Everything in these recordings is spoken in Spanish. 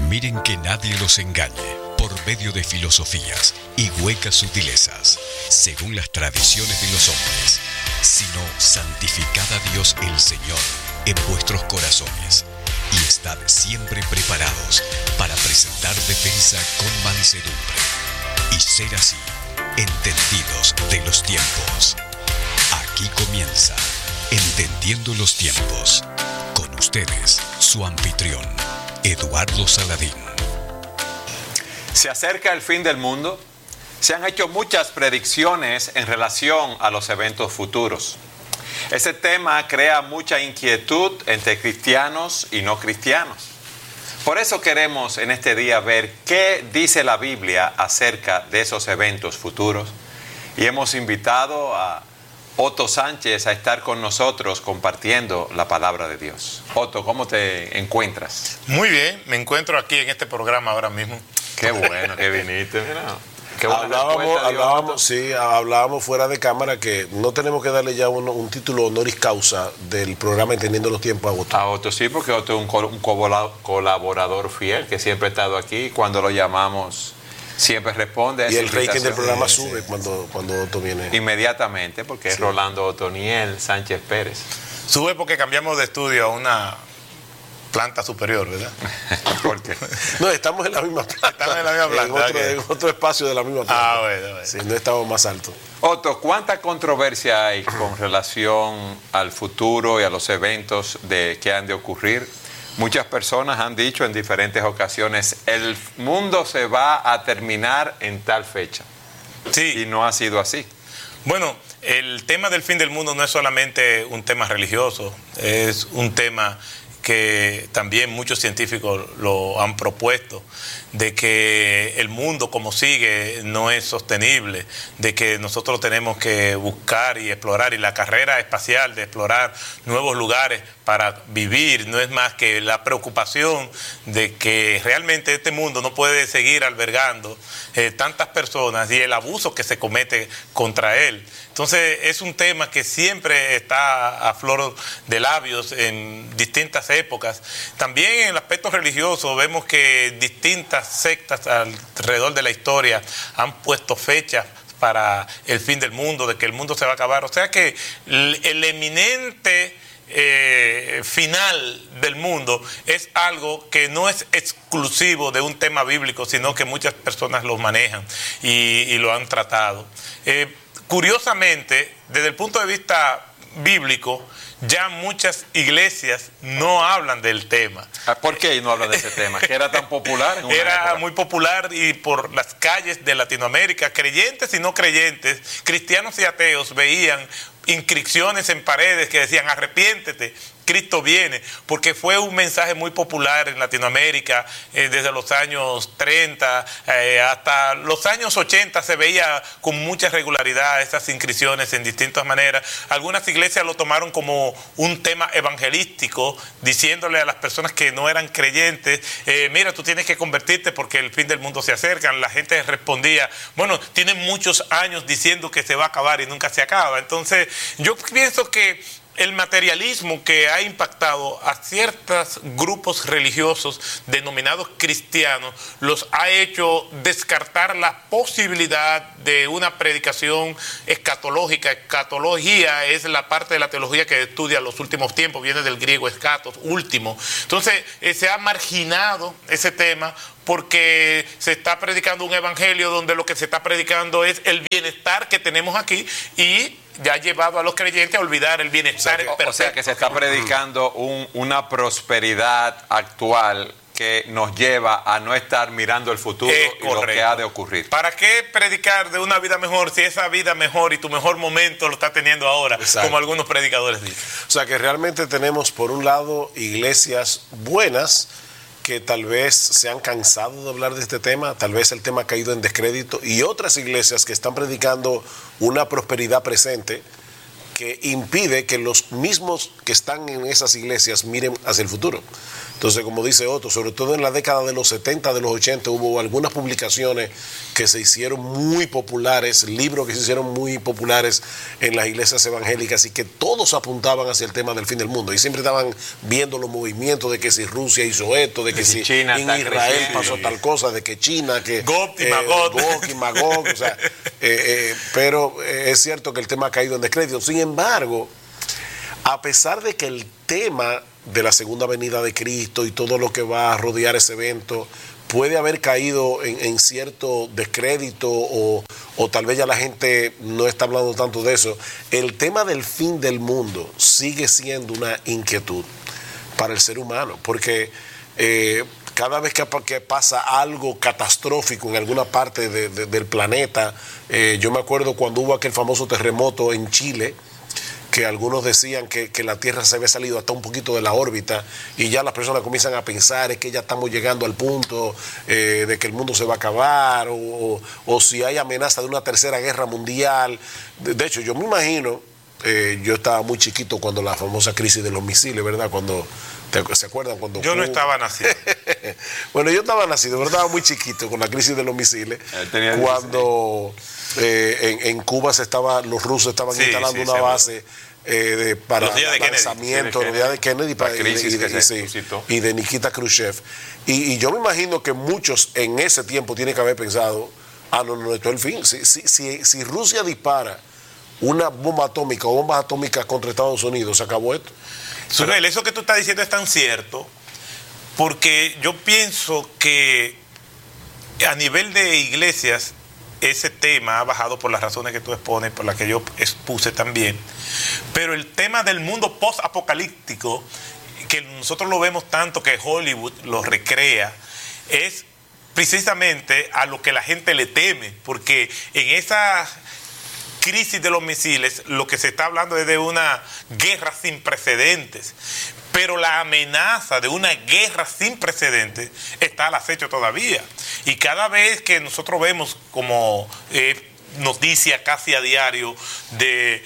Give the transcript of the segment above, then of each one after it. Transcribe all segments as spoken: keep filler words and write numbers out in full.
Miren que nadie los engañe por medio de filosofías y huecas sutilezas, según las tradiciones de los hombres, sino santificad a Dios el Señor en vuestros corazones y estad siempre preparados para presentar defensa con mansedumbre y ser así entendidos de los tiempos. Aquí comienza Entendiendo los Tiempos. Con ustedes, su anfitrión, Eduardo Saladín. Se acerca el fin del mundo. Se han hecho muchas predicciones en relación a los eventos futuros. Ese tema crea mucha inquietud entre cristianos y no cristianos. Por eso queremos en este día ver qué dice la Biblia acerca de esos eventos futuros. Y hemos invitado a Otto Sánchez a estar con nosotros compartiendo la palabra de Dios. Otto, ¿cómo te encuentras? Muy bien, me encuentro aquí en este programa ahora mismo. Qué bueno que viniste, mira. Qué hablábamos, hablábamos, sí, hablábamos fuera de cámara que no tenemos que darle ya un, un título honoris causa del programa Entendiendo los Tiempos a Otto. A Otto sí, porque Otto es un, un colaborador fiel que siempre ha estado aquí. Cuando lo llamamos, siempre responde a y esa el rating del programa sí, sube sí. cuando, cuando Otto viene. Inmediatamente, porque sí. Es Rolando Otoniel Sánchez Pérez. Sube porque cambiamos de estudio a una planta superior, ¿verdad? ¿Por qué? No, estamos en la misma planta. Estamos en la misma planta. En otro, okay. en otro espacio de la misma planta. Ah, bueno, bueno. Sí, no estamos más altos. Otto, ¿cuánta controversia hay con relación al futuro y a los eventos de, que han de ocurrir? Muchas personas han dicho en diferentes ocasiones, el mundo se va a terminar en tal fecha. Sí. Y no ha sido así. Bueno, el tema del fin del mundo no es solamente un tema religioso, es un tema que también muchos científicos lo han propuesto, de que el mundo como sigue no es sostenible, de que nosotros tenemos que buscar y explorar, y la carrera espacial de explorar nuevos lugares para vivir no es más que la preocupación de que realmente este mundo no puede seguir albergando eh, tantas personas y el abuso que se comete contra él. Entonces es un tema que siempre está a flor de labios en distintas épocas. También en el aspecto religioso vemos que distintas sectas alrededor de la historia han puesto fechas para el fin del mundo, de que el mundo se va a acabar. O sea que el, el eminente eh, final del mundo es algo que no es exclusivo de un tema bíblico, sino que muchas personas lo manejan y, y lo han tratado. Eh, Curiosamente, desde el punto de vista bíblico, ya muchas iglesias no hablan del tema. ¿Por qué no hablan de ese tema? ¿Que era tan popular? En una era época? muy popular y por las calles de Latinoamérica, creyentes y no creyentes, cristianos y ateos veían inscripciones en paredes que decían arrepiéntete, Cristo viene, porque fue un mensaje muy popular en Latinoamérica eh, desde los años treinta eh, hasta los años ochenta se veía con mucha regularidad esas inscripciones en distintas maneras. Algunas iglesias lo tomaron como un tema evangelístico, diciéndole a las personas que no eran creyentes, eh, mira, tú tienes que convertirte porque el fin del mundo se acerca. La gente respondía, bueno, tienen muchos años diciendo que se va a acabar y nunca se acaba. Entonces, yo pienso que el materialismo que ha impactado a ciertos grupos religiosos denominados cristianos los ha hecho descartar la posibilidad de una predicación escatológica. Escatología es la parte de la teología que estudia los últimos tiempos, viene del griego escatos, último. Entonces eh, se ha marginado ese tema porque se está predicando un evangelio donde lo que se está predicando es el bienestar que tenemos aquí y ya ha llevado a los creyentes a olvidar el bienestar. O sea que, o sea que se está predicando un, una prosperidad actual que nos lleva a no estar mirando el futuro y lo que ha de ocurrir. ¿Para qué predicar de una vida mejor si esa vida mejor y tu mejor momento lo está teniendo ahora? Exacto. Como algunos predicadores dicen. O sea que realmente tenemos por un lado iglesias buenas que tal vez se han cansado de hablar de este tema, tal vez el tema ha caído en descrédito, y otras iglesias que están predicando una prosperidad presente, que impide que los mismos que están en esas iglesias miren hacia el futuro. Entonces, como dice Otto, sobre todo en la década de los setenta, de los ochenta, hubo algunas publicaciones que se hicieron muy populares, libros que se hicieron muy populares en las iglesias evangélicas y que todos apuntaban hacia el tema del fin del mundo. Y siempre estaban viendo los movimientos de que si Rusia hizo esto, de que si, si China en Israel creciendo. pasó tal cosa, de que China, que Gog y Magog, Gog y Magog, o sea, eh, eh, pero eh, es cierto que el tema ha caído en descrédito. Sin embargo, a pesar de que el tema de la segunda venida de Cristo y todo lo que va a rodear ese evento puede haber caído en, en cierto descrédito o, o tal vez ya la gente no está hablando tanto de eso, el tema del fin del mundo sigue siendo una inquietud para el ser humano, porque eh, cada vez que, que pasa algo catastrófico en alguna parte de, de, del planeta, eh, yo me acuerdo cuando hubo aquel famoso terremoto en Chile, que algunos decían que, que la Tierra se había salido hasta un poquito de la órbita y ya las personas comienzan a pensar es que ya estamos llegando al punto eh, de que el mundo se va a acabar o, o, o si hay amenaza de una tercera guerra mundial. De, de hecho, yo me imagino, eh, yo estaba muy chiquito cuando la famosa crisis de los misiles, ¿verdad? Cuando ¿se acuerdan? Cuando yo no Cuba... estaba nacido. Bueno, yo estaba nacido, pero estaba muy chiquito con la crisis de los misiles. Cuando eh, en, en Cuba se estaba, los rusos estaban sí, instalando sí, una base eh, de, para el lanzamiento, de los días de Kennedy para, la crisis y, de, que y, se sí, y de Nikita Khrushchev. Y, y yo me imagino que muchos en ese tiempo tienen que haber pensado, ah, no, no, esto es el fin. Si, si, si, si Rusia dispara una bomba atómica o bombas atómicas contra Estados Unidos, se acabó esto. Surel, eso que tú estás diciendo es tan cierto, porque yo pienso que a nivel de iglesias ese tema ha bajado por las razones que tú expones, por las que yo expuse también, pero el tema del mundo post-apocalíptico, que nosotros lo vemos tanto que Hollywood lo recrea, es precisamente a lo que la gente le teme, porque en esa crisis de los misiles, lo que se está hablando es de una guerra sin precedentes, pero la amenaza de una guerra sin precedentes está al acecho todavía, y cada vez que nosotros vemos como eh, noticia casi a diario de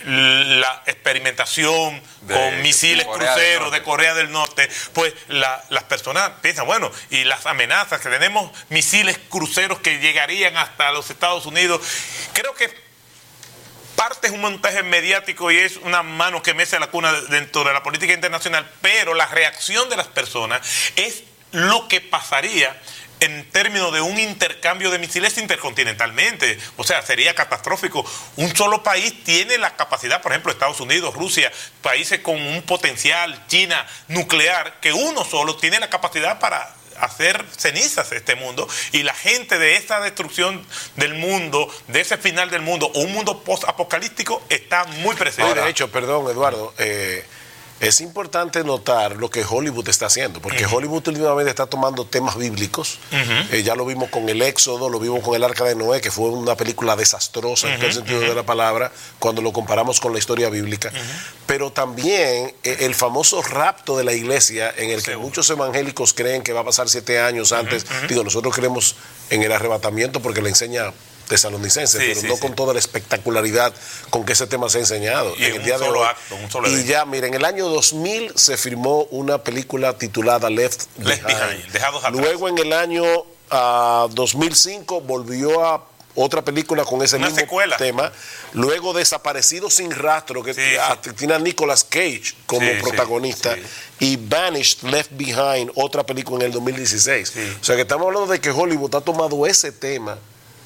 la experimentación de, con misiles cruceros de Corea del Norte, pues la, las personas piensan, bueno, y las amenazas que tenemos, misiles cruceros que llegarían hasta los Estados Unidos, creo que parte es un montaje mediático y es una mano que mece la cuna dentro de la política internacional, pero la reacción de las personas es lo que pasaría en términos de un intercambio de misiles intercontinentalmente. O sea, sería catastrófico. Un solo país tiene la capacidad, por ejemplo, Estados Unidos, Rusia, países con un potencial, China, nuclear, que uno solo tiene la capacidad para hacer cenizas este mundo, y la gente de esa destrucción del mundo, de ese final del mundo, o un mundo post-apocalíptico, está muy presente. De hecho, perdón, Eduardo, eh, es importante notar lo que Hollywood está haciendo, porque uh-huh. Hollywood últimamente está tomando temas bíblicos. Uh-huh. Eh, ya lo vimos con el Éxodo, lo vimos con el Arca de Noé, que fue una película desastrosa uh-huh. en todo el sentido uh-huh. de la palabra, cuando lo comparamos con la historia bíblica. Uh-huh. Pero también eh, el famoso rapto de la iglesia, en el que sí. muchos evangélicos creen que va a pasar siete años antes. Uh-huh. Uh-huh. Digo, nosotros creemos en el arrebatamiento porque le enseña Tesalonicenses, sí, pero sí, no sí. con toda la espectacularidad con que ese tema se ha enseñado y en el un día solo de hoy. Acto, un solo y evento. Ya, miren, en el año dos mil se firmó una película titulada Left, Left Behind, Behind dejados atrás. Luego en el año uh, dos mil cinco volvió a otra película con ese una mismo secuela. tema. Luego Desaparecido sin rastro, que sí, sí. tiene a Nicolas Cage como sí, protagonista. Sí, sí. Y Vanished, Left Behind, otra película en el dos mil dieciséis. Sí. O sea que estamos hablando de que Hollywood ha tomado ese tema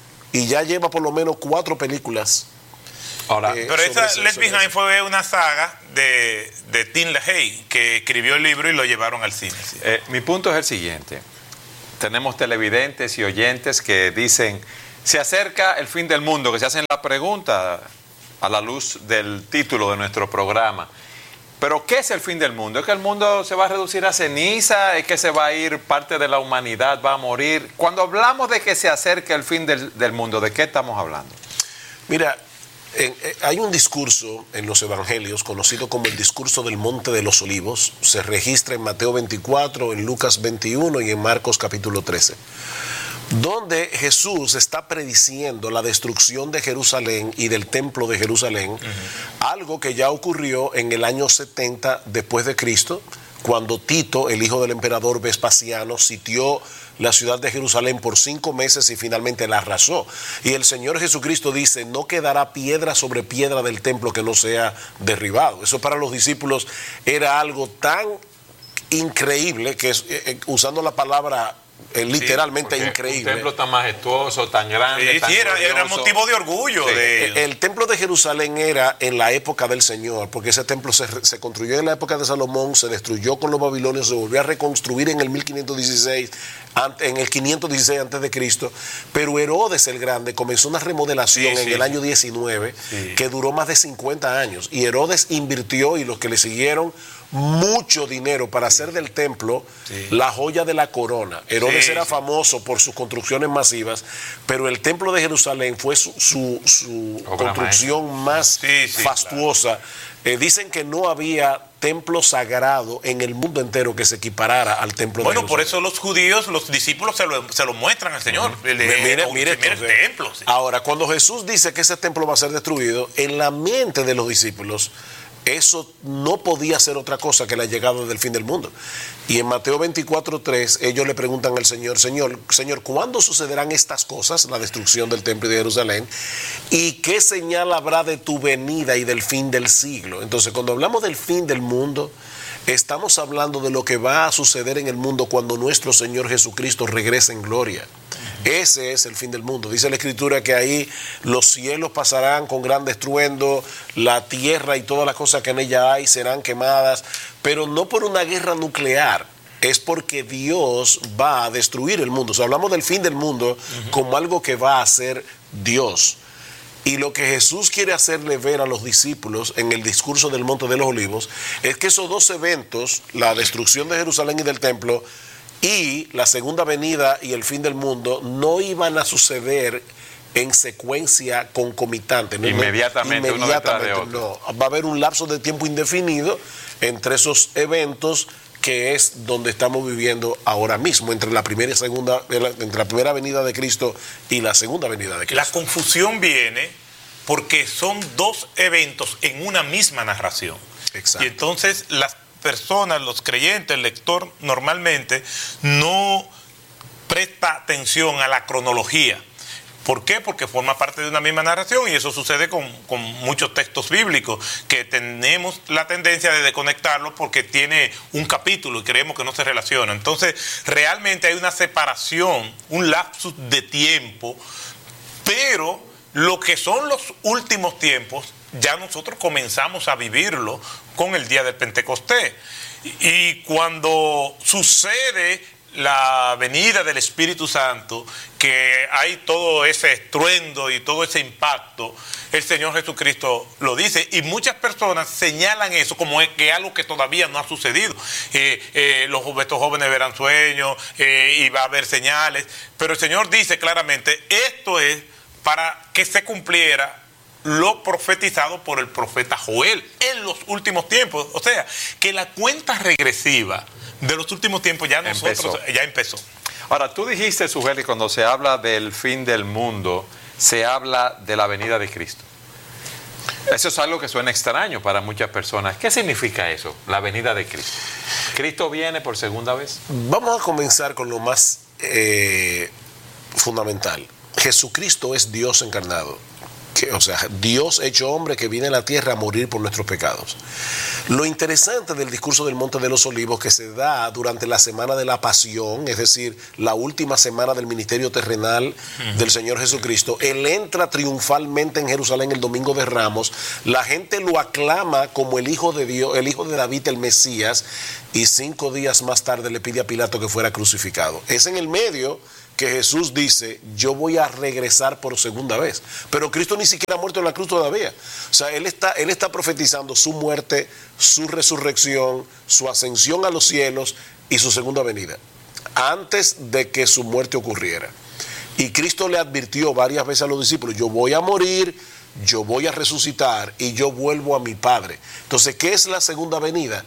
y ya lleva por lo menos cuatro películas. Ahora, eh, pero esa Left Behind fue una saga de, de Tim LaHaye, que escribió el libro y lo llevaron al cine. ¿Sí? Eh, mi punto es el siguiente. Tenemos televidentes y oyentes que dicen, se acerca el fin del mundo, que se hacen la pregunta a la luz del título de nuestro programa. Pero ¿qué es el fin del mundo? ¿Es que el mundo se va a reducir a ceniza? ¿Es que se va a ir parte de la humanidad, va a morir? Cuando hablamos de que se acerca el fin del, del mundo, ¿de qué estamos hablando? Mira, en, eh, hay un discurso en los evangelios conocido como el discurso del Monte de los Olivos. Se registra en Mateo veinticuatro, en Lucas veintiuno y en Marcos capítulo trece. donde Jesús está prediciendo la destrucción de Jerusalén y del templo de Jerusalén, uh-huh. algo que ya ocurrió en el año setenta después de Cristo, cuando Tito, el hijo del emperador Vespasiano, sitió la ciudad de Jerusalén por cinco meses y finalmente la arrasó. Y el Señor Jesucristo dice, no quedará piedra sobre piedra del templo que no sea derribado. Eso para los discípulos era algo tan increíble que es, eh, usando la palabra eh, literalmente sí, increíble. Un templo tan majestuoso, tan grande, sí, tan sí, era, era motivo de orgullo. Sí. De el, el templo de Jerusalén era en la época del Señor, porque ese templo se, se construyó en la época de Salomón, se destruyó con los babilonios, se volvió a reconstruir en el mil quinientos dieciséis, en el quinientos dieciséis antes de Cristo, pero Herodes el Grande comenzó una remodelación sí, en sí, el año diecinueve sí. que duró más de cincuenta años, y Herodes invirtió, y los que le siguieron, mucho dinero para hacer del templo sí. la joya de la corona. Herodes sí, era sí. famoso por sus construcciones masivas, pero el templo de Jerusalén fue su, su, su construcción más sí, sí, fastuosa. Claro. Eh, dicen que no había templo sagrado en el mundo entero que se equiparara al templo bueno, de Jerusalén. Bueno, por eso los judíos, los discípulos se lo, se lo muestran al Señor. Uh-huh. Le, mire, o, mire, mire el templo. Sí. Ahora, cuando Jesús dice que ese templo va a ser destruido, en la mente de los discípulos, eso no podía ser otra cosa que la llegada del fin del mundo. Y en Mateo veinticuatro tres ellos le preguntan al Señor, Señor, Señor, ¿cuándo sucederán estas cosas, la destrucción del templo de Jerusalén? ¿Y qué señal habrá de tu venida y del fin del siglo? Entonces, cuando hablamos del fin del mundo, estamos hablando de lo que va a suceder en el mundo cuando nuestro Señor Jesucristo regrese en gloria. Ese es el fin del mundo. Dice la Escritura que ahí los cielos pasarán con gran estruendo, la tierra y todas las cosas que en ella hay serán quemadas, pero no por una guerra nuclear, es porque Dios va a destruir el mundo. O sea, hablamos del fin del mundo uh-huh. como algo que va a hacer Dios. Y lo que Jesús quiere hacerle ver a los discípulos en el discurso del Monte de los Olivos es que esos dos eventos, la destrucción de Jerusalén y del templo, y la segunda venida y el fin del mundo, no iban a suceder en secuencia concomitante. ¿no? Inmediatamente, Inmediatamente, uno detrás de otro. No, va a haber un lapso de tiempo indefinido entre esos eventos, que es donde estamos viviendo ahora mismo, entre la primera y segunda, entre la primera venida de Cristo y la segunda venida de Cristo. La confusión viene porque son dos eventos en una misma narración. Exacto. Y entonces las personas, los creyentes, el lector normalmente no presta atención a la cronología. ¿Por qué? Porque forma parte de una misma narración, y eso sucede con, con muchos textos bíblicos, que tenemos la tendencia de desconectarlos porque tiene un capítulo y creemos que no se relaciona. Entonces, realmente hay una separación, un lapsus de tiempo, pero lo que son los últimos tiempos, ya nosotros comenzamos a vivirlo con el día del Pentecostés. Y cuando sucede la venida del Espíritu Santo, que hay todo ese estruendo y todo ese impacto, el Señor Jesucristo lo dice, y muchas personas señalan eso como que es algo que todavía no ha sucedido. Eh, eh, los estos jóvenes verán sueños eh, y va a haber señales, pero el Señor dice claramente, esto es para que se cumpliera lo profetizado por el profeta Joel en los últimos tiempos. O sea, que la cuenta regresiva de los últimos tiempos ya nosotros empezó. ya empezó. Ahora, tú dijiste, Sujeli, cuando se habla del fin del mundo, se habla de la venida de Cristo. Eso es algo que suena extraño para muchas personas. ¿Qué significa eso, la venida de Cristo? ¿Cristo viene por segunda vez? Vamos a comenzar con lo más eh, fundamental. Jesucristo es Dios encarnado. Que, o sea, Dios hecho hombre que viene a la tierra a morir por nuestros pecados. Lo interesante del discurso del Monte de los Olivos, que se da durante la semana de la pasión, es decir, la última semana del ministerio terrenal uh-huh. del Señor Jesucristo, Él entra triunfalmente en Jerusalén el domingo de Ramos, la gente lo aclama como el Hijo de Dios, el Hijo de David, el Mesías, y cinco días más tarde le pide a Pilato que fuera crucificado. Es en el medio que Jesús dice, yo voy a regresar por segunda vez. Pero Cristo ni siquiera ha muerto en la cruz todavía. O sea, Él está, él está profetizando su muerte, su resurrección, su ascensión a los cielos y su segunda venida, antes de que su muerte ocurriera. Y Cristo le advirtió varias veces a los discípulos, yo voy a morir, yo voy a resucitar y yo vuelvo a mi Padre. Entonces, ¿qué es la segunda venida?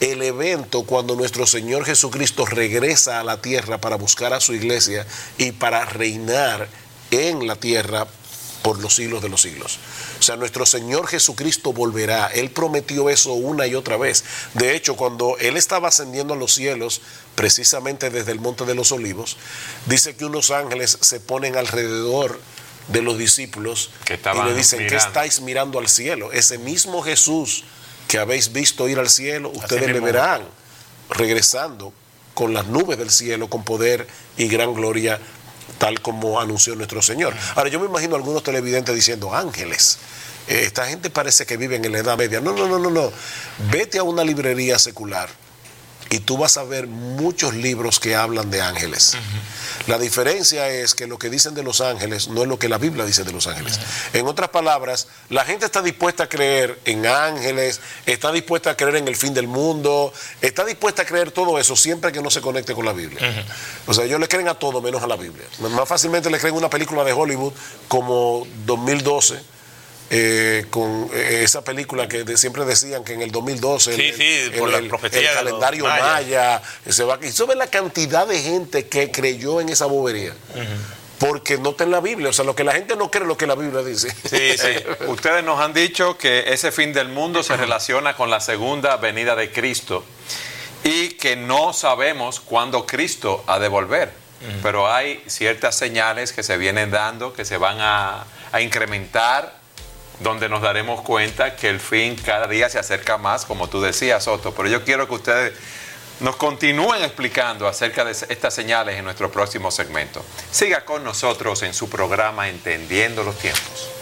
el evento cuando nuestro Señor Jesucristo regresa a la tierra para buscar a su iglesia y para reinar en la tierra por los siglos de los siglos. O sea, nuestro Señor Jesucristo volverá. Él prometió eso una y otra vez. De hecho, cuando Él estaba ascendiendo a los cielos, precisamente desde el Monte de los Olivos, dice que unos ángeles se ponen alrededor de los discípulos que y le dicen, mirando. ¿qué estáis mirando al cielo? Ese mismo Jesús que habéis visto ir al cielo, ustedes le verán regresando con las nubes del cielo, con poder y gran gloria, tal como anunció nuestro Señor. Ahora, yo me imagino a algunos televidentes diciendo, ángeles, eh, esta gente parece que viven en la Edad Media. No, no, no, no, no. Vete a una librería secular y tú vas a ver muchos libros que hablan de ángeles. Uh-huh. La diferencia es que lo que dicen de los ángeles no es lo que la Biblia dice de los ángeles. Uh-huh. En otras palabras, la gente está dispuesta a creer en ángeles, está dispuesta a creer en el fin del mundo, está dispuesta a creer todo eso siempre que no se conecte con la Biblia. Uh-huh. O sea, ellos le creen a todo menos a la Biblia. Más fácilmente le creen una película de Hollywood como dos mil doce, Eh, con eh, esa película que de, siempre decían que en el dos mil doce sí, el, sí, el, por el, la profecía el calendario maya, maya se va, y sobre la cantidad de gente que creyó en esa bobería, uh-huh. porque no está en la Biblia. O sea, lo que la gente no cree es lo que la Biblia dice. Sí, sí. Ustedes nos han dicho que ese fin del mundo se relaciona con la segunda venida de Cristo y que no sabemos cuándo Cristo ha de volver, uh-huh. pero hay ciertas señales que se vienen dando, que se van a, a incrementar, donde nos daremos cuenta que el fin cada día se acerca más, como tú decías, Soto. Pero yo quiero que ustedes nos continúen explicando acerca de estas señales en nuestro próximo segmento. Siga con nosotros en su programa Entendiendo los Tiempos.